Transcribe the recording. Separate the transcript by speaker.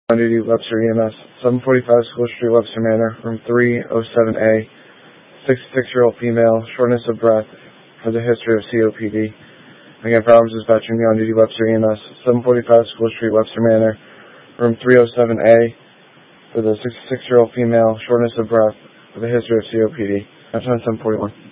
Speaker 1: On duty, Webster EMS, 745 School Street, Webster Manor, room 307A, 66-year-old female, shortness of breath, has a history of COPD. Again, problems dispatching me on duty, Webster EMS, 745 School Street, Webster Manor, room 307A, for the 66-year-old female, shortness of breath, with a history of COPD. That's on 741.